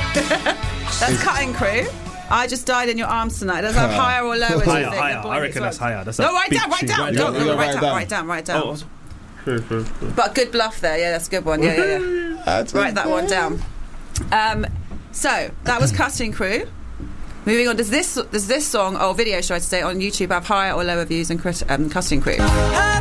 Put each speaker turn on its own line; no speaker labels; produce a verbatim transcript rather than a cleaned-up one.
That's Cutting Crew. I Just Died in Your Arms Tonight. Does that have higher or lower?
Higher, higher. I reckon that's higher. That's
no, write down, write down.
Right
Don't,
down.
no,
Yeah,
write,
write
down,
down.
write down, write down,
Oh,
write down. But good bluff there. Yeah, that's a good one. Yeah, yeah, yeah. Write that one down. Um, so that was Cutting Crew. Moving on, does this does this song or video, should I say, on YouTube have higher or lower views than crit- um, Cutting Crew?